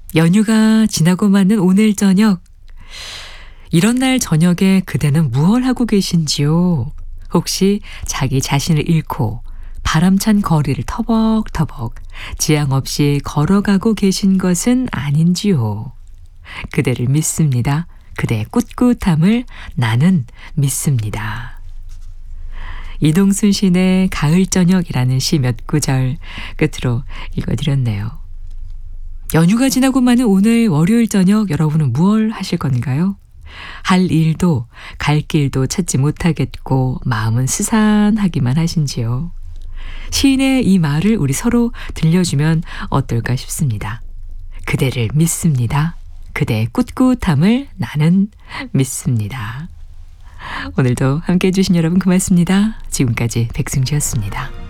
연휴가 지나고 마는 오늘 저녁, 이런 날 저녁에 그대는 무얼 하고 계신지요? 혹시 자기 자신을 잃고 바람찬 거리를 터벅터벅 지양 없이 걸어가고 계신 것은 아닌지요? 그대를 믿습니다. 그대의 꿋꿋함을 나는 믿습니다. 이동순 시인의 가을 저녁이라는 시 몇 구절 끝으로 읽어드렸네요. 연휴가 지나고 마는 오늘 월요일 저녁, 여러분은 무얼 하실 건가요? 할 일도 갈 길도 찾지 못하겠고 마음은 스산하기만 하신지요? 시인의 이 말을 우리 서로 들려주면 어떨까 싶습니다. 그대를 믿습니다. 그대의 꿋꿋함을 나는 믿습니다. 오늘도 함께해 주신 여러분 고맙습니다. 지금까지 백승주였습니다.